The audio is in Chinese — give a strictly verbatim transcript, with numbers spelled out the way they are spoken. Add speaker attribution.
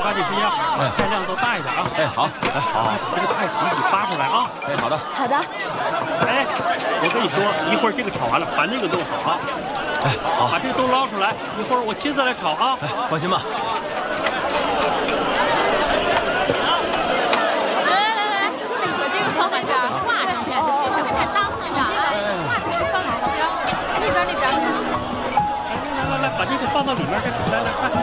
Speaker 1: 抓紧时间，把菜量都大一点啊！
Speaker 2: 哎，好，哎，好，
Speaker 1: 这个菜洗一洗发出来啊！
Speaker 2: 哎，好的，
Speaker 3: 好的。
Speaker 1: 哎，我跟你说，一会儿这个炒完了，把那个弄好啊！
Speaker 2: 哎，好，
Speaker 1: 把这个都捞出来，一会儿我亲自来炒啊！
Speaker 2: 哎，放心吧。
Speaker 4: 来来来来，我这个放那边，挂上去，别想太当那个。这个挂着是放哪个边？那边那边。
Speaker 1: 来来来来，把这个放到里面，这来来快。